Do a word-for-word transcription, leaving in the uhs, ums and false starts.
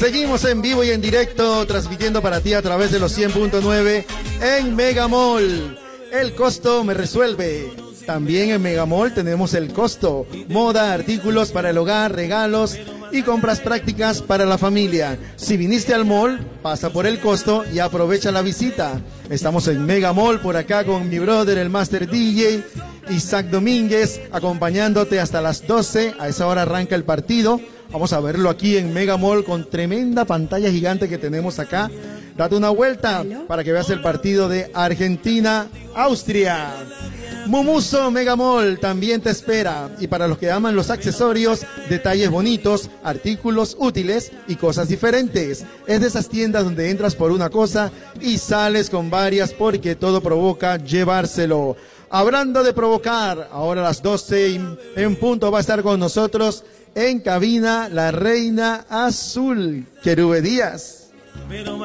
Seguimos en vivo y en directo, transmitiendo para ti a través de los cien punto nueve en Megamall. El costo me resuelve. También en Megamall tenemos el costo. Moda, artículos para el hogar, regalos y compras prácticas para la familia. Si viniste al mall, pasa por el costo y aprovecha la visita. Estamos en Megamall por acá con mi brother, el Master D J, Isaac Domínguez, acompañándote hasta las doce. A esa hora arranca el partido. Vamos a verlo aquí en Megamall con tremenda pantalla gigante que tenemos acá. Date una vuelta para que veas el partido de Argentina-Austria. Mumuso Megamall también te espera. Y para los que aman los accesorios, detalles bonitos, artículos útiles y cosas diferentes. Es de esas tiendas donde entras por una cosa y sales con varias porque todo provoca llevárselo. Hablando de provocar, ahora a las doce en punto va a estar con nosotros en cabina la Reina Azul, Querube Díaz.